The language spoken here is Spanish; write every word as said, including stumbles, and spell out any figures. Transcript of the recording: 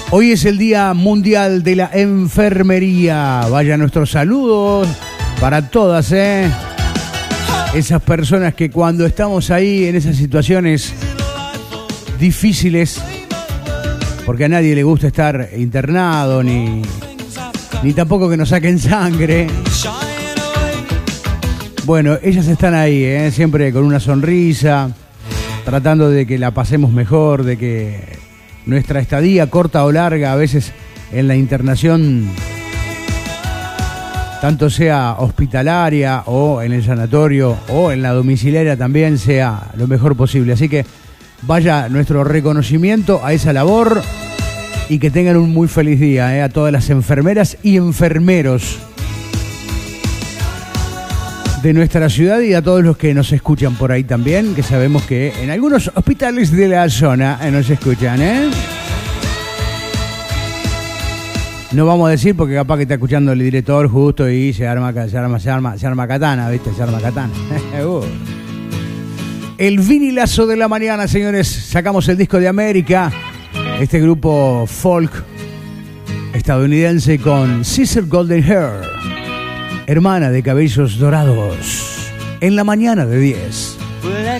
Hoy es el Día Mundial de la Enfermería. Vaya nuestros saludos para todas, ¿eh? Esas personas que cuando estamos ahí en esas situaciones difíciles, porque a nadie le gusta estar internado, ni, ni tampoco que nos saquen sangre. Bueno, ellas están ahí, ¿eh? Siempre con una sonrisa, tratando de que la pasemos mejor, de que nuestra estadía, corta o larga, a veces en la internación, tanto sea hospitalaria o en el sanatorio o en la domiciliaria, también sea lo mejor posible. Así que vaya nuestro reconocimiento a esa labor y que tengan un muy feliz día, ¿eh? A todas las enfermeras y enfermeros de nuestra ciudad y a todos los que nos escuchan por ahí también, que sabemos que en algunos hospitales de la zona nos escuchan, ¿eh? No vamos a decir porque capaz que está escuchando el director justo y se arma, se arma, se arma, se arma katana, ¿viste? Se arma katana. uh. El vinilazo de la mañana, señores. Sacamos el disco de América. Este grupo folk estadounidense con Sister Golden Hair, hermana de cabellos dorados, en la mañana de diez.